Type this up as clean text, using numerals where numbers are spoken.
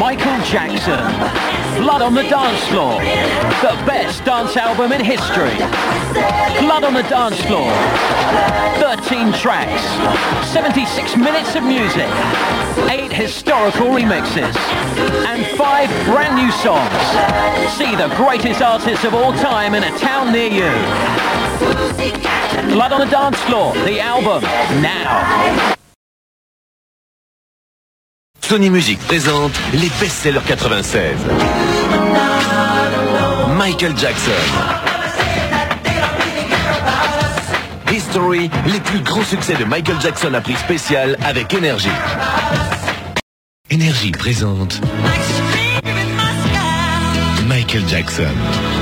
Michael Jackson, Blood on the Dance Floor, the best dance album in history. Blood on the Dance Floor, 13 tracks, 76 minutes of music, 8 historical remixes, and 5 brand new songs. See the greatest artists of all time in a town near you. Blood on the Dance Floor, the album, now. Sony Music présente les best-sellers 96. Michael Jackson. History, les plus grands succès de Michael Jackson à prix spécial avec Énergie. Énergie présente Michael Jackson.